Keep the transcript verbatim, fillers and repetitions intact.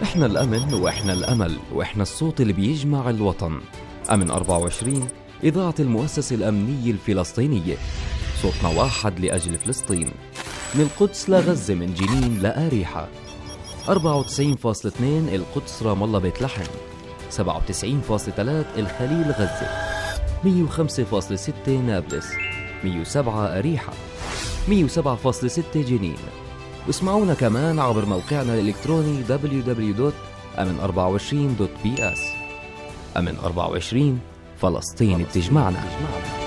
احنا الأمن واحنا الأمل واحنا الصوت اللي بيجمع الوطن. أمن أربعة وعشرين، إذاعة المؤسسة الأمنية الفلسطينية، صوتنا واحد لأجل فلسطين. من القدس لغزة، من جنين لآريحة. أربعة وتسعين فاصلة اثنين القدس رام الله بيت لحم، سبعة وتسعين فاصلة ثلاثة الخليل غزة، مية وخمسة فاصلة ستة نابلس، مية وسبعة أريحة، مية وسبعة فاصلة ستة جنين. واسمعونا كمان عبر موقعنا الإلكتروني دبليو دبليو دبليو دوت أمن أربعة وعشرين دوت بي إس. أمن أربعة وعشرين، فلسطين بتجمعنا.